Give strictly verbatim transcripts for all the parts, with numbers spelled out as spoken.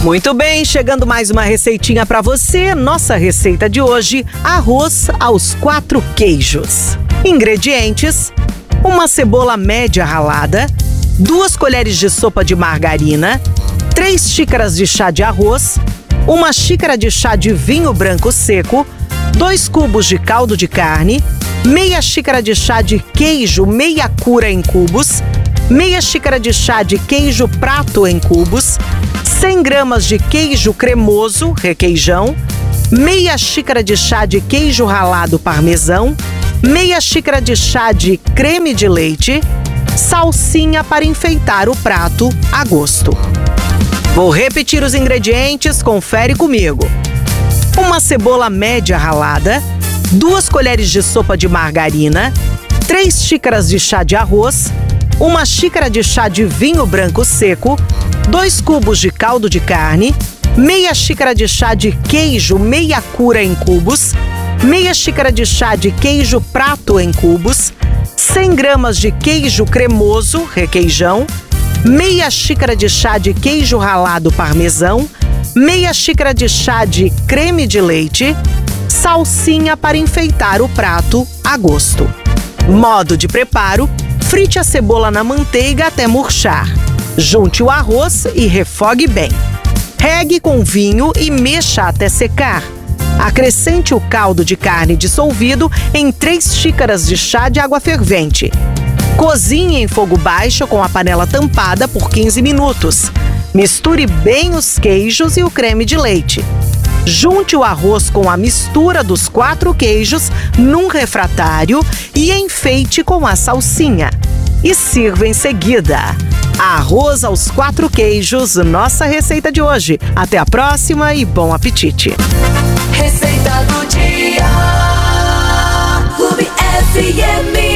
Muito bem, chegando mais uma receitinha para você. Nossa receita de hoje: arroz aos quatro queijos. Ingredientes: uma cebola média ralada, duas colheres de sopa de margarina, três xícaras de chá de arroz, uma xícara de chá de vinho branco seco, dois cubos de caldo de carne, meia xícara de chá de queijo meia cura em cubos, meia xícara de chá de queijo prato em cubos, cem gramas de queijo cremoso, requeijão, meia xícara de chá de queijo ralado parmesão, meia xícara de chá de creme de leite, salsinha para enfeitar o prato a gosto. Vou repetir os ingredientes, confere comigo. Uma cebola média ralada, duas colheres de sopa de margarina, três xícaras de chá de arroz, uma xícara de chá de vinho branco seco, dois cubos de caldo de carne, meia xícara de chá de queijo meia cura em cubos, meia xícara de chá de queijo prato em cubos, cem gramas de queijo cremoso, requeijão, meia xícara de chá de queijo ralado parmesão, meia xícara de chá de creme de leite, salsinha para enfeitar o prato a gosto. Modo de preparo: frite a cebola na manteiga até murchar. Junte o arroz e refogue bem. Regue com vinho e mexa até secar. Acrescente o caldo de carne dissolvido em três xícaras de chá de água fervente. Cozinhe em fogo baixo com a panela tampada por quinze minutos. Misture bem os queijos e o creme de leite. Junte o arroz com a mistura dos quatro queijos num refratário e enfeite com a salsinha. E sirva em seguida. Arroz aos quatro queijos, nossa receita de hoje. Até a próxima e bom apetite. Receita do dia. Clube F M.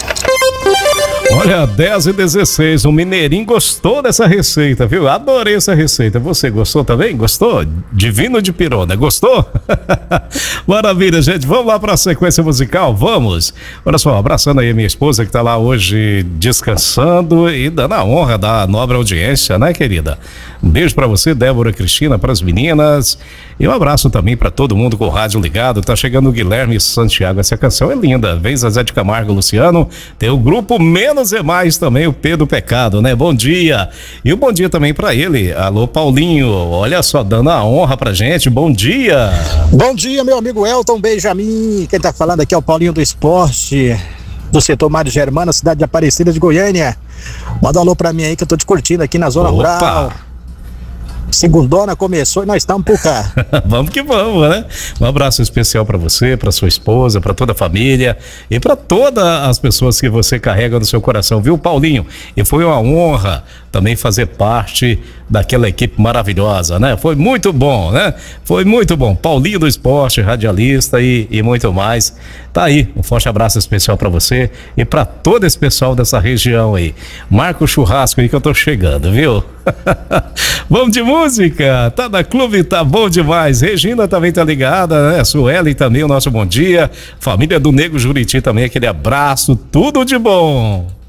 Olha, dez e dezesseis, o Mineirinho gostou dessa receita, viu? Adorei essa receita. Você gostou também? Gostou? Divino de pirona, gostou? Maravilha, gente. Vamos lá para a sequência musical? Vamos! Olha só, abraçando aí a minha esposa que tá lá hoje descansando e dando a honra da nobre audiência, né, querida? Um beijo para você, Débora Cristina, para as meninas. E um abraço também para todo mundo com o rádio ligado. Tá chegando o Guilherme Santiago. Essa canção é linda. Vem Zezé de Camargo, Luciano. Tem o grupo Menos é Mais também, o Pedro Pecado, né? Bom dia. E um bom dia também para ele. Alô, Paulinho. Olha só, dando a honra pra gente. Bom dia. Bom dia, meu amigo Elton Benjamin. Quem tá falando aqui é o Paulinho do Esporte, do setor Mário Germana, cidade de Aparecida de Goiânia. Manda um alô pra mim aí que eu tô te curtindo aqui na Zona Opa. Rural. Segundona começou e nós estamos por cá. Vamos que vamos, né? Um abraço especial para você, para sua esposa, para toda a família e para todas as pessoas que você carrega no seu coração, viu, Paulinho? E foi uma honra também fazer parte daquela equipe maravilhosa, né? Foi muito bom, né? Foi muito bom. Paulinho do Esporte, radialista e, e muito mais. Tá aí, um forte abraço especial para você e para todo esse pessoal dessa região aí. Marca o churrasco aí que eu tô chegando, viu? Vamos de música, tá na Clube, tá bom demais. Regina também tá ligada, né? Sueli também, o nosso bom dia. Família do Nego Juriti também, aquele abraço, tudo de bom.